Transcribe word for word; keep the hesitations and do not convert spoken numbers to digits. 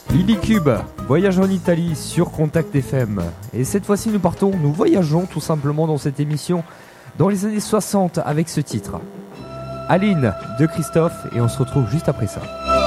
Lily Cube, voyage en Italie sur Contact F M. Et cette fois-ci, nous partons, nous voyageons tout simplement dans cette émission dans les années soixante avec ce titre. Aline de Christophe, et on se retrouve juste après ça.